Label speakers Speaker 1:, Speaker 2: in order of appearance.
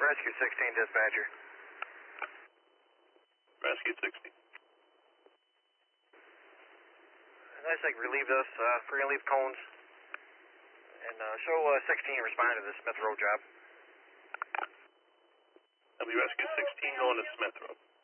Speaker 1: Rescue 16, dispatcher.
Speaker 2: Rescue 16.
Speaker 1: Nice, like, relieve us. We're going to leave cones. And show 16 respond to the Smith Road job.
Speaker 2: That'll be Rescue 16 going to Smith Road.